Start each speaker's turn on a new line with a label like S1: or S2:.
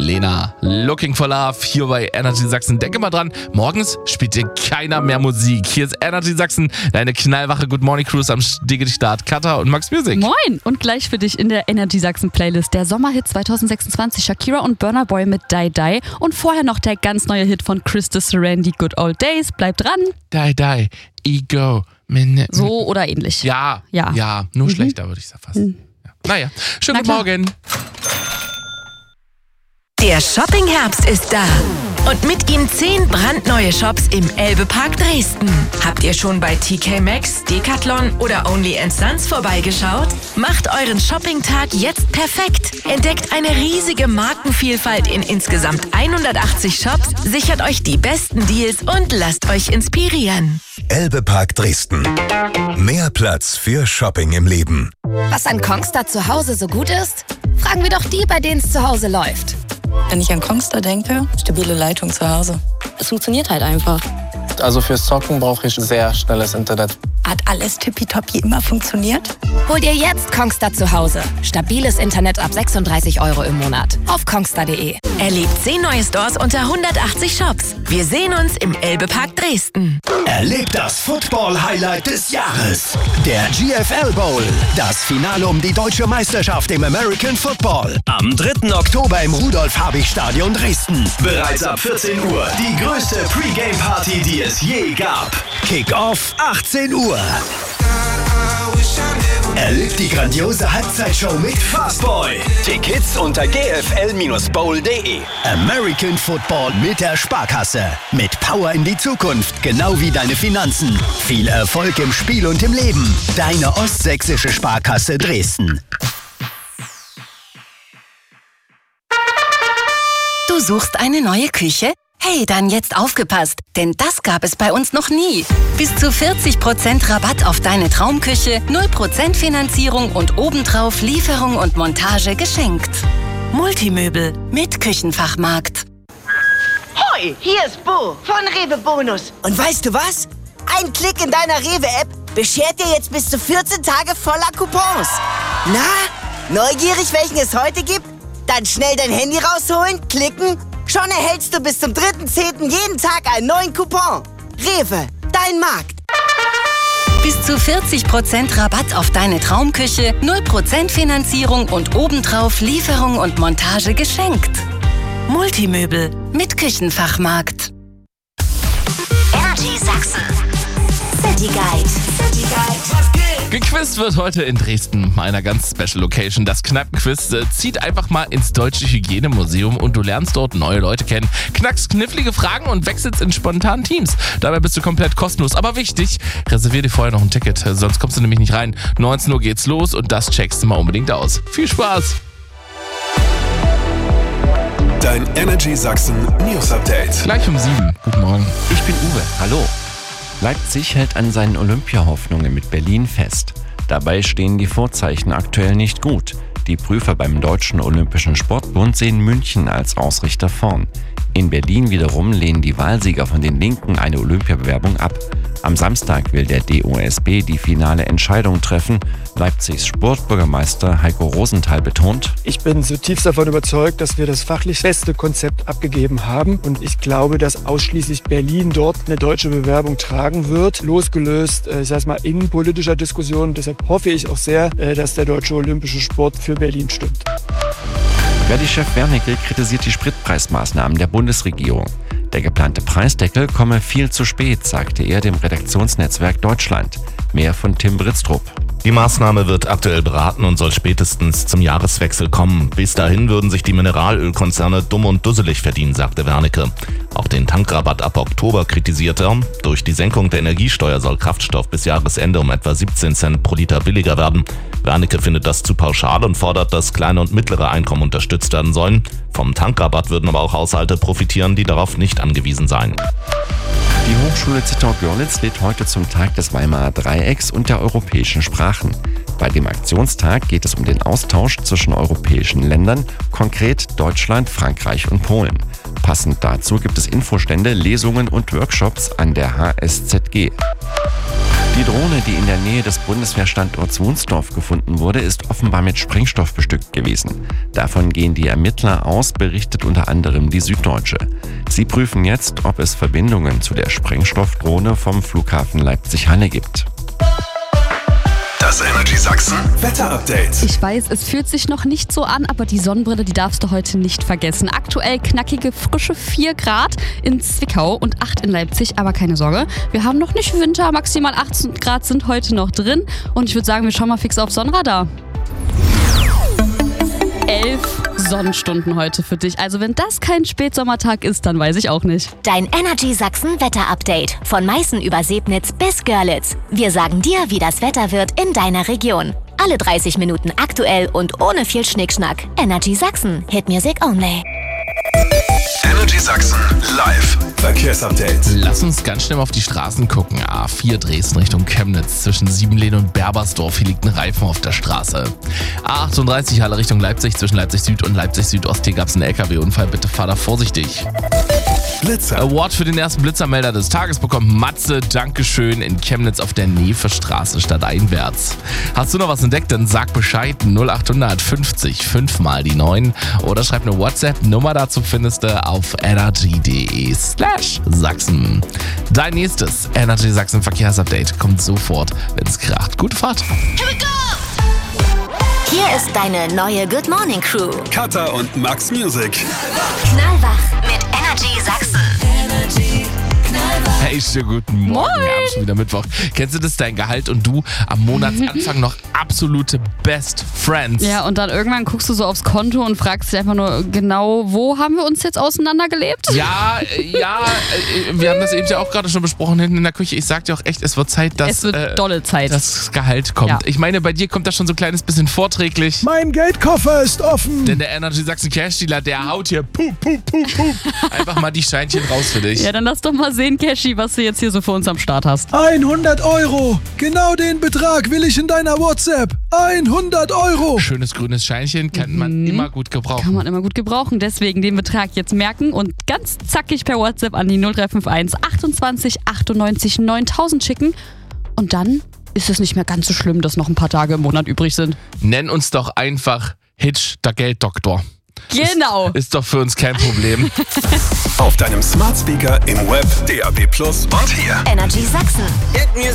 S1: Lena. Looking for Love hier bei Energy Sachsen. Denke mal dran, morgens spielt dir keiner mehr Musik. Hier ist Energy Sachsen, deine knallwache Good Morning Cruise am Start. Katha und Max Music.
S2: Moin! Und gleich für dich in der Energy Sachsen Playlist der Sommerhit 2026 Shakira und Burna Boy mit Die Die. Und vorher noch der ganz neue Hit von Krista Serenity, Good Old Days. Bleib dran.
S1: Die Die, Ego.
S2: So oder ähnlich.
S1: Ja, nur schlechter würde ich sagen fast. Ja. Naja, schönen guten Morgen.
S3: Der Shopping-Herbst ist da. Und mit ihm 10 brandneue Shops im Elbe-Park Dresden. Habt ihr schon bei TK Maxx, Decathlon oder Only & Sons vorbeigeschaut? Macht euren Shopping-Tag jetzt perfekt. Entdeckt eine riesige Markenvielfalt in insgesamt 180 Shops, sichert euch die besten Deals und lasst euch inspirieren.
S4: Elbe-Park Dresden. Mehr Platz für Shopping im Leben.
S5: Was an Kongstar zu Hause so gut ist? Fragen wir doch die, bei denen es zu Hause läuft.
S6: Wenn ich an Kongstar denke, stabile Leitung zu Hause.
S5: Es funktioniert halt einfach.
S7: Also fürs Zocken brauche ich sehr schnelles Internet.
S6: Hat alles tippitoppi immer funktioniert?
S5: Hol dir jetzt Kongstar zu Hause. Stabiles Internet ab 36 € im Monat. Auf kongstar.de.
S3: Erlebt 10 neue Stores unter 180 Shops. Wir sehen uns im Elbe-Park Dresden.
S8: Erlebt das Football-Highlight des Jahres. Der GFL Bowl. Das Finale um die deutsche Meisterschaft im American Football. Am 3. Oktober im Rudolf-Habich-Stadion Dresden. Bereits ab 14 Uhr die größte Pre-Game-Party, die es je gab. Kick-Off 18 Uhr. Erlebt die grandiose Halbzeitshow mit Fastboy. Tickets unter gfl-bowl.de. American Football mit der Sparkasse. Mit Power in die Zukunft, genau wie deine Finanzen. Viel Erfolg im Spiel und im Leben. Deine Ostsächsische Sparkasse Dresden.
S3: Du suchst eine neue Küche? Hey, dann jetzt aufgepasst, denn das gab es bei uns noch nie. Bis zu 40% Rabatt auf deine Traumküche, 0% Finanzierung und obendrauf Lieferung und Montage geschenkt. Multimöbel mit Küchenfachmarkt.
S9: Hoi, hier ist Bo von Rewe Bonus. Und weißt du was? Ein Klick in deiner Rewe-App beschert dir jetzt bis zu 14 Tage voller Coupons. Na, neugierig, welchen es heute gibt? Dann schnell dein Handy rausholen, klicken. Schon erhältst du bis zum 3.10. jeden Tag einen neuen Coupon. Rewe, dein Markt.
S3: Bis zu 40% Rabatt auf deine Traumküche, 0% Finanzierung und obendrauf Lieferung und Montage geschenkt. Multimöbel mit Küchenfachmarkt.
S5: Energy Sachsen. City Guide. City Guide.
S1: Gequizt wird heute in Dresden, einer ganz special Location. Das Kneipenquiz zieht einfach mal ins Deutsche Hygienemuseum und du lernst dort neue Leute kennen, knackst knifflige Fragen und wechselst in spontanen Teams. Dabei bist du komplett kostenlos. Aber wichtig, reservier dir vorher noch ein Ticket, sonst kommst du nämlich nicht rein. 19 Uhr geht's los und das checkst du mal unbedingt aus. Viel Spaß!
S4: Dein Energy Sachsen News Update.
S1: Gleich um 7. Guten Morgen.
S10: Ich bin Uwe. Hallo. Leipzig hält an seinen Olympiahoffnungen mit Berlin fest. Dabei stehen die Vorzeichen aktuell nicht gut. Die Prüfer beim Deutschen Olympischen Sportbund sehen München als Ausrichter vorn. In Berlin wiederum lehnen die Wahlsieger von den Linken eine Olympiabewerbung ab. Am Samstag will der DOSB die finale Entscheidung treffen. Leipzigs Sportbürgermeister Heiko Rosenthal betont:
S11: Ich bin zutiefst davon überzeugt, dass wir das fachlich beste Konzept abgegeben haben. Und ich glaube, dass ausschließlich Berlin dort eine deutsche Bewerbung tragen wird. Losgelöst, innenpolitischer Diskussion. Deshalb hoffe ich auch sehr, dass der Deutsche Olympische Sport für Berlin stimmt.
S10: Verdi-Chef Wernicke kritisiert die Spritpreismaßnahmen der Bundesregierung. Der geplante Preisdeckel komme viel zu spät, sagte er dem Redaktionsnetzwerk Deutschland. Mehr von Tim Britztrup.
S12: Die Maßnahme wird aktuell beraten und soll spätestens zum Jahreswechsel kommen. Bis dahin würden sich die Mineralölkonzerne dumm und dusselig verdienen, sagte Wernicke. Auch den Tankrabatt ab Oktober kritisiert er. Durch die Senkung der Energiesteuer soll Kraftstoff bis Jahresende um etwa 17 Cent pro Liter billiger werden. Wernicke findet das zu pauschal und fordert, dass kleine und mittlere Einkommen unterstützt werden sollen. Vom Tankrabatt würden aber auch Haushalte profitieren, die darauf nicht angewiesen seien.
S10: Die Hochschule Zittau-Görlitz lädt heute zum Tag des Weimarer Dreiecks und der europäischen Sprachen. Bei dem Aktionstag geht es um den Austausch zwischen europäischen Ländern, konkret Deutschland, Frankreich und Polen. Passend dazu gibt es Infostände, Lesungen und Workshops an der HSZG. Die Drohne, die in der Nähe des Bundeswehrstandorts Wunsdorf gefunden wurde, ist offenbar mit Sprengstoff bestückt gewesen. Davon gehen die Ermittler aus, berichtet unter anderem die Süddeutsche. Sie prüfen jetzt, ob es Verbindungen zu der Sprengstoffdrohne vom Flughafen Leipzig-Halle gibt.
S8: Das Energy Sachsen Wetterupdate.
S2: Ich weiß, es fühlt sich noch nicht so an, aber die Sonnenbrille, die darfst du heute nicht vergessen. Aktuell knackige, frische 4 Grad in Zwickau und 8 in Leipzig, aber keine Sorge, wir haben noch nicht Winter, maximal 18 Grad sind heute noch drin und ich würde sagen, wir schauen mal fix auf Sonnenradar. 11 Sonnenstunden heute für dich. Also wenn das kein Spätsommertag ist, dann weiß ich auch nicht.
S13: Dein Energy Sachsen Wetterupdate. Von Meißen über Sebnitz bis Görlitz. Wir sagen dir, wie das Wetter wird in deiner Region. Alle 30 Minuten aktuell und ohne viel Schnickschnack. Energy Sachsen. Hit Music only.
S8: Energy Sachsen live Verkehrsupdate.
S1: Lass uns ganz schnell mal auf die Straßen gucken. A4 Dresden Richtung Chemnitz zwischen Siebenlehn und Berbersdorf. Hier liegt ein Reifen auf der Straße. A38 Halle Richtung Leipzig zwischen Leipzig Süd und Leipzig Südost. Hier gab es einen LKW-Unfall. Bitte fahr da vorsichtig.
S8: Blitzer.
S1: Award für den ersten Blitzermelder des Tages bekommt Matze. Dankeschön in Chemnitz auf der Nevestraße stadteinwärts. Hast du noch was entdeckt? Dann sag Bescheid. 0800 50 5 mal die 9 oder schreib eine WhatsApp-Nummer dazu findest du auf energy.de/Sachsen. Dein nächstes Energy Sachsen Verkehrsupdate kommt sofort, wenn es kracht. Gute Fahrt.
S13: Here we go! Hier ist deine neue Good Morning Crew.
S8: Katha und Max Music.
S13: Knallwach mit Energy Sachsen.
S1: Hey, schönen guten Morgen. Wir haben schon wieder Mittwoch. Kennst du das, dein Gehalt und du am Monatsanfang noch absolute Best Friends?
S2: Ja, und dann irgendwann guckst du so aufs Konto und fragst dich einfach nur genau, wo haben wir uns jetzt auseinandergelebt?
S1: Ja, wir haben das eben ja auch gerade schon besprochen hinten in der Küche. Ich sag dir auch echt, es wird Zeit, dass
S2: es wird dolle Zeit.
S1: Das Gehalt kommt. Ja. Ich meine, bei dir kommt das schon so ein kleines bisschen vorträglich.
S11: Mein Geldkoffer ist offen.
S1: Denn der Energy Sachsen Cash Dealer, der haut hier einfach mal die Scheinchen raus für dich.
S2: Ja, dann lass doch mal sehen, Cashy, was du jetzt hier so für uns am Start hast.
S11: 100 €. Genau den Betrag will ich in deiner WhatsApp. 100 €.
S1: Schönes grünes Scheinchen kann man immer gut gebrauchen.
S2: Kann man immer gut gebrauchen. Deswegen den Betrag jetzt merken und ganz zackig per WhatsApp an die 0351 28 98 9000 schicken. Und dann ist es nicht mehr ganz so schlimm, dass noch ein paar Tage im Monat übrig sind.
S1: Nenn uns doch einfach Hitch, der Gelddoktor.
S2: Genau.
S1: Ist doch für uns kein Problem.
S8: Auf deinem Smart Speaker, im Web, DAB+ und hier.
S13: Energy Sachsen.
S9: Hit Music